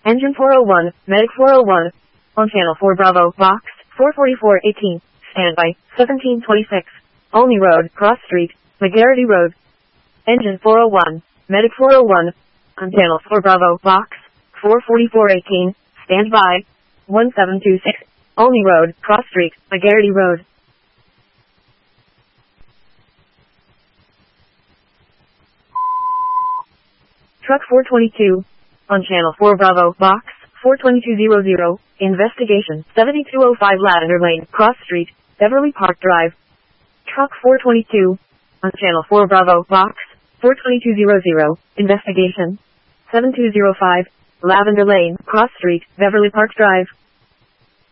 Engine 401, Medic 401. On channel 4 Bravo, box 44418. Standby 1726. Olney Road, Cross Street, McGarity Road. Engine 401, Medic 401. On channel 4 Bravo, box 44418. Standby 1726. Olney Road, Cross Street, McGarity Road. Truck 422. On channel 4 Bravo, box 42200. Investigation 7205 Lavender Lane, Cross Street, Beverly Park Drive. Truck 422. On channel 4 Bravo, box 42200. Investigation 7205 Lavender Lane, Cross Street, Beverly Park Drive.